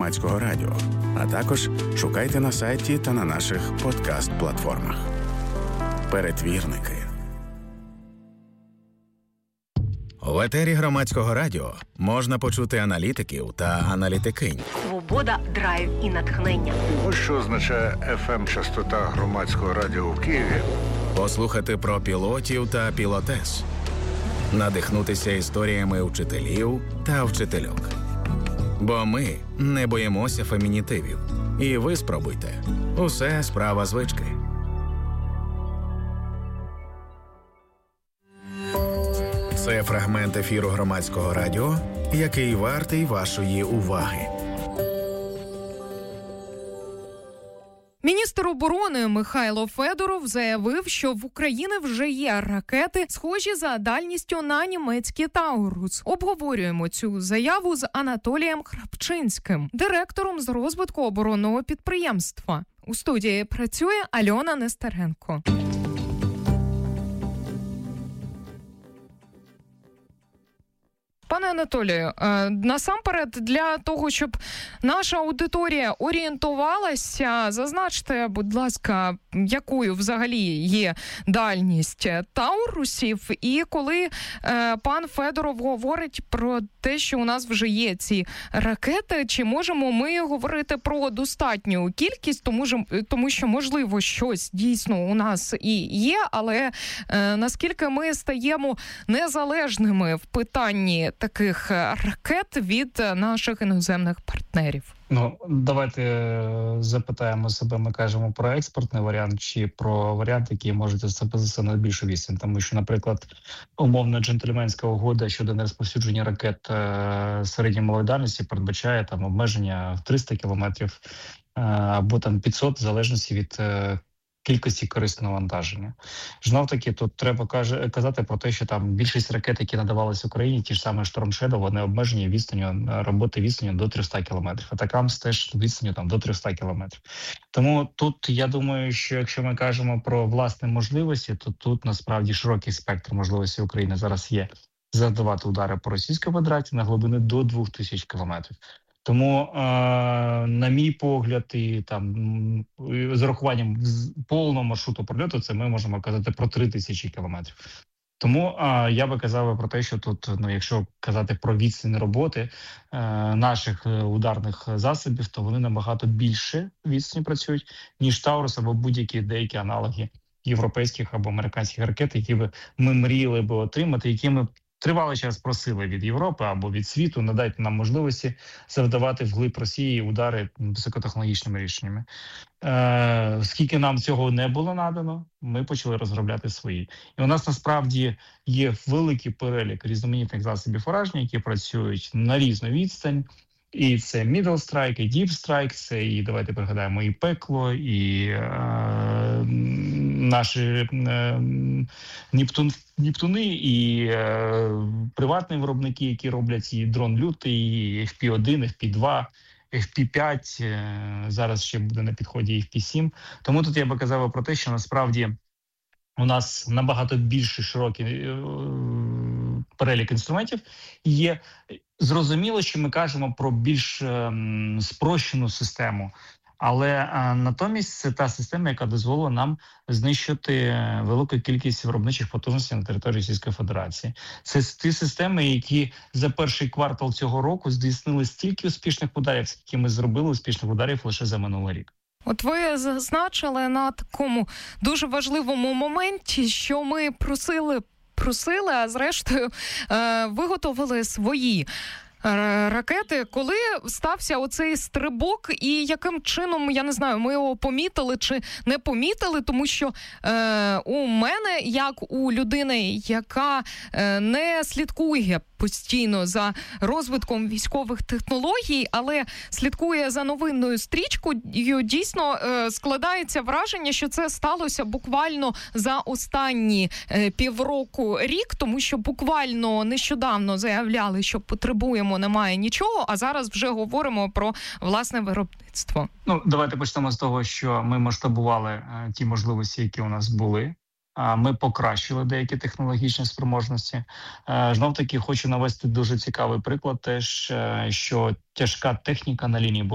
Громадського радіо, а також шукайте на сайті та на наших подкаст-платформах. Перетвірники. В етері Громадського радіо можна почути аналітиків та аналітикинь. Свобода, драйв і натхнення. Ось що означає FM-частота Громадського радіо в Києві. Послухати про пілотів та пілотес. Надихнутися історіями вчителів та вчительок. Бо ми не боїмося фемінітивів. І ви спробуйте. Усе справа звички. Це фрагмент ефіру Громадського радіо, який вартий вашої уваги. Міністр оборони Михайло Федоров заявив, що в Україні вже є ракети, схожі за дальністю на німецькі «Таурус». Обговорюємо цю заяву з Анатолієм Храпчинським, директором з розвитку оборонного підприємства. У студії працює Альона Нестеренко. Пане Анатолію, насамперед для того, щоб наша аудиторія орієнтувалася, зазначте, будь ласка, якою взагалі є дальність Таурусів, і коли пан Федоров говорить про те, що у нас вже є ці ракети, чи можемо ми говорити про достатню кількість, тому що, можливо, щось дійсно у нас і є, але наскільки ми стаємо незалежними в питанні таких ракет від наших іноземних партнерів? Давайте запитаємо себе, ми кажемо про експортний варіант чи про варіант, який може записати на більшу відстань. Тому що, наприклад, умовно джентльменська угода щодо нерозповсюдження ракет середньої малої дальності передбачає там обмеження в 300 кілометрів або там 500, в залежності від кількості корисного навантаження. Знов-таки, тут треба казати про те, що там більшість ракет, які надавалися Україні, ті ж саме Storm Shadow, вони обмежені відстанню, роботи відстанню до 300 кілометрів. Атакамс теж відстанню там до 300 кілометрів. Тому тут, я думаю, що якщо ми кажемо про власні можливості, то тут насправді широкий спектр можливостей України зараз є завдавати удари по Російській Федерації на глибини до 2000 кілометрів. Тому, на мій погляд, і там з урахуванням повного маршруту прольоту, це ми можемо казати про 3000 кілометрів. Тому я би казав про те, що тут, якщо казати про відстань роботи наших ударних засобів, то вони набагато більше відстані працюють, ніж Таурус або будь-які деякі аналоги європейських або американських ракет, які би ми мріяли би отримати, які ми тривалий час просили від Європи або від світу надайте нам можливості завдавати вглиб Росії удари високотехнологічними рішеннями. Скільки нам цього не було надано, ми почали розробляти свої. І у нас насправді є великий перелік різноманітних засобів ураження, які працюють на різну відстань. І це Middle Strike, і Deep Strike, це і, давайте пригадаємо, і Пекло, і наші Нептуни, і приватні виробники, які роблять і дрон лютий, і FP-1, FP-2, FP-5, зараз ще буде на підході FP-7. Тому тут я би казав про те, що насправді у нас набагато більший широкий перелік інструментів є. Зрозуміло, що ми кажемо про більш спрощену систему, але натомість це та система, яка дозволила нам знищити велику кількість виробничих потужностей на території Російської Федерації. Це ті системи, які за перший квартал цього року здійснили стільки успішних ударів, скільки ми зробили успішних ударів лише за минулий рік. От ви зазначили на такому дуже важливому моменті, що ми просили, а зрештою виготовили свої ракети. Коли стався оцей стрибок і яким чином, я не знаю, ми його помітили чи не помітили, тому що у мене, як у людини, яка не слідкує постійно за розвитком військових технологій, але слідкує за новинною стрічкою, дійсно складається враження, що це сталося буквально за останні півроку, рік, тому що буквально нещодавно заявляли, що потребуємо, немає нічого, а зараз вже говоримо про власне виробництво. Давайте почнемо з того, що ми масштабували ті можливості, які у нас були. Ми покращили деякі технологічні спроможності. Знов-таки хочу навести дуже цікавий приклад теж, що тяжка техніка на лінії